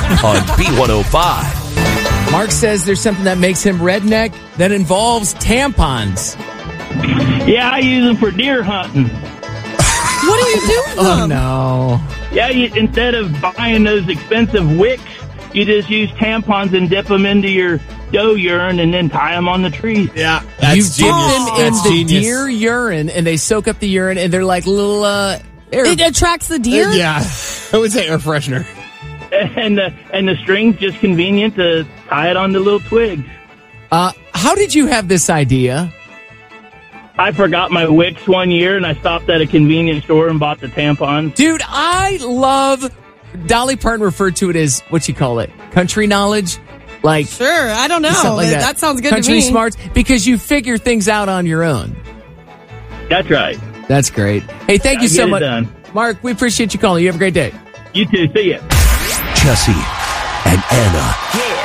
on B105. Mark says there's something that makes him redneck that involves tampons. Yeah, I use them for deer hunting. What do you do with them? Oh, no. Yeah, instead of buying those expensive wicks, you just use tampons and dip them into your doe urine and then tie them on the tree. Yeah, You that's dip genius. them in That's the genius. deer urine, and they soak up the urine, and they're like little It attracts the deer? Yeah, I would say air freshener. And the string's just convenient to tie it on the little twigs. How did you have this idea? I forgot my wicks one year, and I stopped at a convenience store and bought the tampons. Dude, I love... Dolly Parton referred to it as, what you call it, country knowledge? Like, Sure, I don't know. something like that sounds good country to me. smarts, because you figure things out on your own. That's right. That's great. Hey, thank you Gotta so get it much. done. Mark, we appreciate you calling. You have a great day. You too. See ya. Jesse and Anna